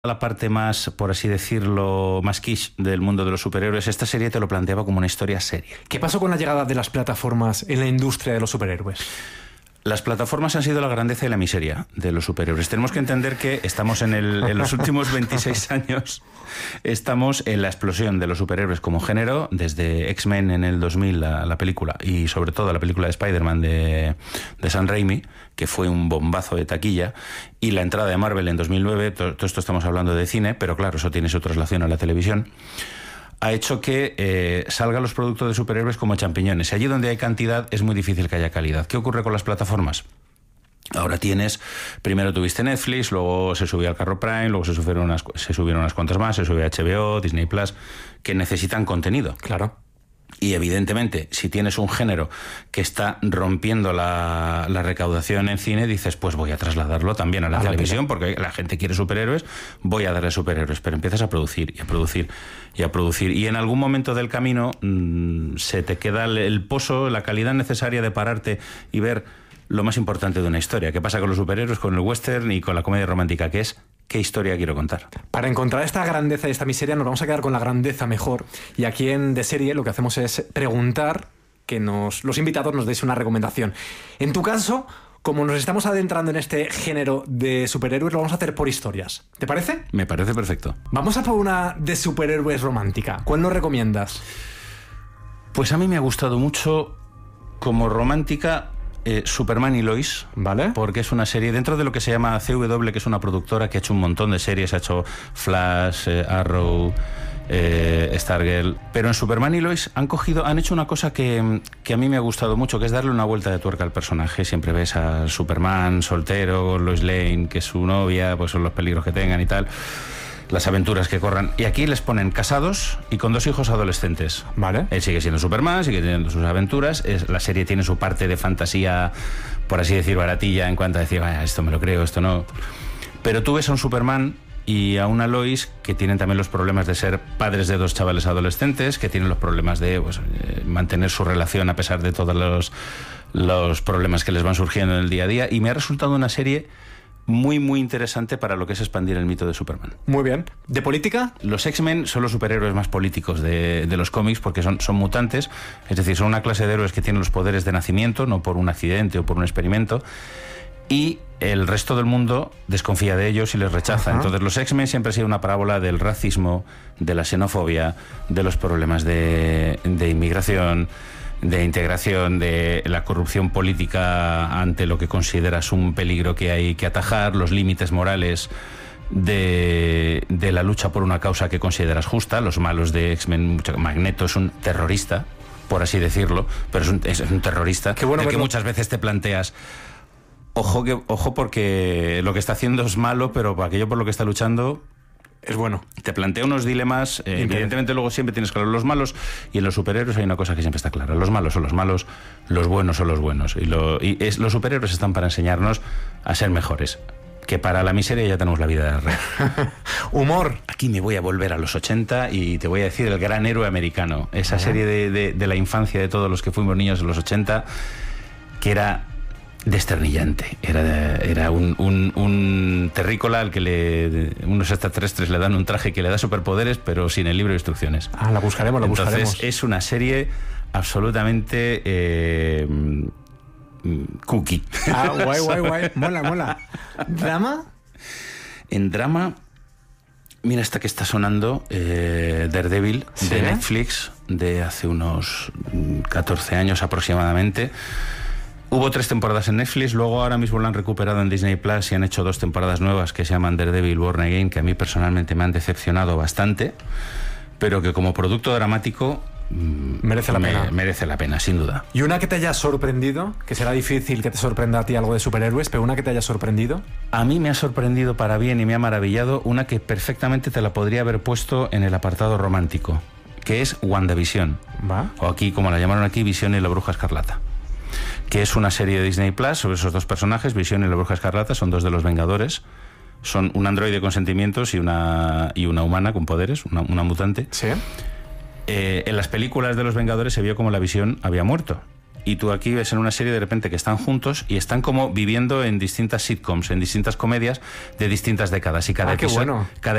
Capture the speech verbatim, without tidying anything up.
la parte más, por así decirlo, más quiche del mundo de los superhéroes, esta serie te lo planteaba como una historia seria. ¿Qué pasó con la llegada de las plataformas en la industria de los superhéroes? Las plataformas han sido la grandeza y la miseria de los superhéroes. Tenemos que entender que estamos en, el, en los últimos veintiséis años, estamos en la explosión de los superhéroes como género, desde X-Men en el dos mil, la, la película, y sobre todo la película de Spider-Man de, de Sam Raimi, que fue un bombazo de taquilla, y la entrada de Marvel en dos mil nueve, todo, todo esto estamos hablando de cine, pero claro, eso tiene su traslación a la televisión, ha hecho que eh, salgan los productos de superhéroes como champiñones. Y allí donde hay cantidad es muy difícil que haya calidad. ¿Qué ocurre con las plataformas? Ahora tienes, primero tuviste Netflix, luego se subió al carro Prime, luego se subieron unas, se subieron unas cuantas más, se subió a H B O, Disney Plus, que necesitan contenido. Claro. Y evidentemente, si tienes un género que está rompiendo la, la recaudación en cine, dices, pues voy a trasladarlo también a la a televisión, la porque la gente quiere superhéroes, voy a darle superhéroes. Pero empiezas a producir y a producir y a producir. Y en algún momento del camino mmm, se te queda el, el pozo, la calidad necesaria de pararte y ver lo más importante de una historia. ¿Qué pasa con los superhéroes, con el western y con la comedia romántica? Que es, ¿qué historia quiero contar? Para encontrar esta grandeza y esta miseria nos vamos a quedar con la grandeza mejor. Y aquí en De Serie lo que hacemos es preguntar que nos, los invitados nos deis una recomendación. En tu caso, como nos estamos adentrando en este género de superhéroes, lo vamos a hacer por historias. ¿Te parece? Me parece perfecto. Vamos a por una de superhéroes romántica. ¿Cuál nos recomiendas? Pues a mí me ha gustado mucho como romántica... Eh, Superman y Lois, ¿vale? Porque es una serie dentro de lo que se llama C W, que es una productora que ha hecho un montón de series, ha hecho Flash, eh, Arrow, eh, Stargirl, pero en Superman y Lois han cogido, han hecho una cosa que, que a mí me ha gustado mucho, que es darle una vuelta de tuerca al personaje. Siempre ves a Superman soltero, Lois Lane, que es su novia, pues son los peligros que tengan y tal, las aventuras que corran. Y aquí les ponen casados y con dos hijos adolescentes. Vale. Él sigue siendo Superman, sigue teniendo sus aventuras. Es, la serie tiene su parte de fantasía, por así decir, baratilla, en cuanto a decir, vaya, esto me lo creo, esto no. Pero tú ves a un Superman y a una Lois que tienen también los problemas de ser padres de dos chavales adolescentes, que tienen los problemas de pues, eh, mantener su relación a pesar de todos los, los problemas que les van surgiendo en el día a día. Y me ha resultado una serie muy, muy interesante para lo que es expandir el mito de Superman. Muy bien. ¿De política? Los X-Men son los superhéroes más políticos de, de los cómics porque son, son mutantes, es decir, son una clase de héroes que tienen los poderes de nacimiento, no por un accidente o por un experimento, y el resto del mundo desconfía de ellos y les rechaza. Ajá. Entonces los X-Men siempre han sido una parábola del racismo, de la xenofobia, de los problemas de, de inmigración, de integración, de la corrupción política ante lo que consideras un peligro que hay que atajar, los límites morales de, de la lucha por una causa que consideras justa. Los malos de X-Men, Magneto es un terrorista, por así decirlo, pero es un, es un terrorista. Qué bueno, del que muchas veces te planteas, ojo, que, ojo porque lo que está haciendo es malo, pero por aquello por lo que está luchando es bueno. Te plantea unos dilemas, eh, evidentemente luego siempre tienes claro los malos, y en los superhéroes hay una cosa que siempre está clara: los malos son los malos, los buenos son los buenos, y, lo, y es, los superhéroes están para enseñarnos a ser mejores, que para la miseria ya tenemos la vida real. Humor. Aquí me voy a volver a los ochenta y te voy a decir El Gran Héroe Americano, esa uh-huh. serie de, de, de la infancia de todos los que fuimos niños en los ochenta, que era desternillante. Era, era un, un, un terrícola al que le, unos extraterrestres le dan un traje que le da superpoderes, pero sin el libro de instrucciones. Ah, la buscaremos, la Entonces, buscaremos. Es una serie absolutamente eh, cookie. Ah, guay, guay, guay. Mola, mola. ¿Drama? En drama, mira esta que está sonando, eh, Daredevil, ¿sí? De Netflix, de hace unos catorce años aproximadamente. Hubo tres temporadas en Netflix, luego ahora mismo lo han recuperado en Disney Plus y han hecho dos temporadas nuevas que se llaman Daredevil Born Again, que a mí personalmente me han decepcionado bastante, pero que como producto dramático merece la me, pena. Merece la pena, sin duda. ¿Y una que te haya sorprendido? Que será difícil que te sorprenda a ti algo de superhéroes, pero una que te haya sorprendido. A mí me ha sorprendido para bien y me ha maravillado una que perfectamente te la podría haber puesto en el apartado romántico, que es WandaVision. ¿Va? O aquí, como la llamaron aquí, Visión y la Bruja Escarlata, que es una serie de Disney Plus sobre esos dos personajes. Visión y la Bruja Escarlata son dos de los Vengadores. Son un androide con sentimientos y una, y una humana con poderes, una, una mutante. Sí. Eh, en las películas de los Vengadores se vio como la Visión había muerto. y tú aquí ves en una serie de repente que están juntos y están como viviendo en distintas sitcoms, en distintas comedias de distintas décadas. Y cada Ah, qué episodio, bueno. cada